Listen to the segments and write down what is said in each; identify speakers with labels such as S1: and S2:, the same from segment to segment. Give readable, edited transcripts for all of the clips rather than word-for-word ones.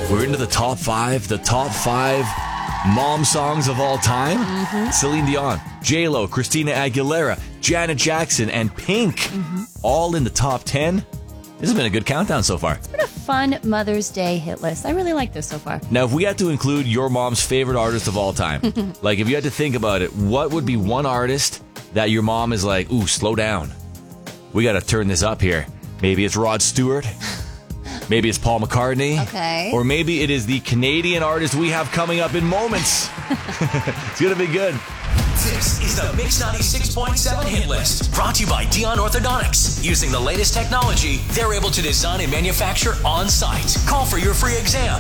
S1: We're into the top five mom songs of all time. Celine Dion, J-Lo, Christina Aguilera, Janet Jackson, and Pink, all in the top 10. This has been a good countdown so far.
S2: It's been a fun Mother's Day hit list. I really like this so far.
S1: Now, if we had to include your mom's favorite artist of all time, like if you had to think about it, what would be one artist that your mom is like, ooh, slow down. We got to turn this up here. Maybe it's Rod Stewart. Maybe it's Paul McCartney.
S2: Okay.
S1: Or maybe it is the Canadian artist we have coming up in moments. It's going to be good.
S3: This is the Mix 96.7 hit list, brought to you by Dion Orthodontics. Using the latest technology, they're able to design and manufacture on-site. Call for your free exam,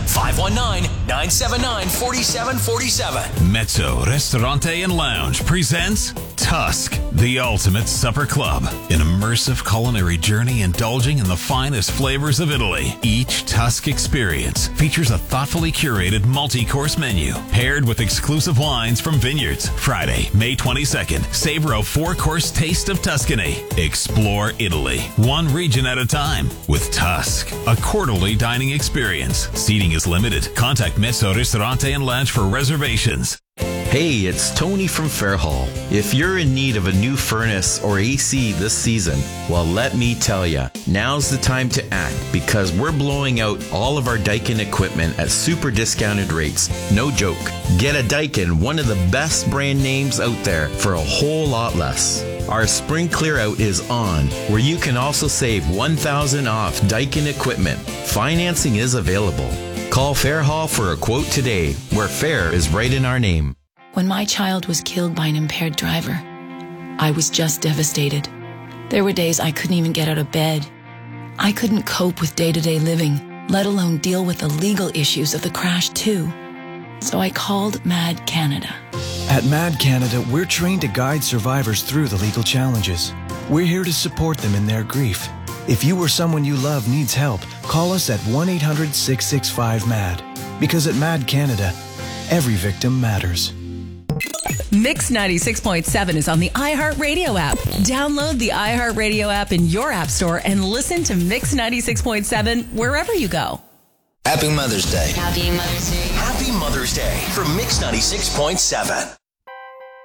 S3: 519-979-4747.
S4: Mezzo Ristorante and Lounge presents Tusk, the ultimate supper club. An immersive culinary journey indulging in the finest flavors of Italy. Each Tusk experience features a thoughtfully curated multi-course menu, paired with exclusive wines from vineyards. Friday, May 22nd, savor a 4-course taste of Tuscany. Explore Italy, one region at a time, with Tusk, a quarterly dining experience. Seating is limited. Contact Mezzo Ristorante and Lounge for reservations.
S5: Hey, it's Tony from Fairhall. If you're in need of a new furnace or AC this season, well, let me tell ya, now's the time to act because we're blowing out all of our Daikin equipment at super discounted rates. No joke. Get a Daikin, one of the best brand names out there, for a whole lot less. Our spring clear out is on, where you can also save $1,000 off Daikin equipment. Financing is available. Call Fairhall for a quote today, where fair is right in our name.
S6: When my child was killed by an impaired driver, I was just devastated. There were days I couldn't even get out of bed. I couldn't cope with day-to-day living, let alone deal with the legal issues of the crash too. So I called MAD Canada.
S7: At MAD Canada, we're trained to guide survivors through the legal challenges. We're here to support them in their grief. If you or someone you love needs help, call us at 1-800-665-MAD. Because at MAD Canada, every victim matters.
S8: Mix 96.7 is on the iHeartRadio app. Download the iHeartRadio app in your app store and listen to Mix 96.7 wherever you go.
S3: Happy Mother's Day.
S9: Happy Mother's Day.
S3: Happy Mother's Day from Mix 96.7.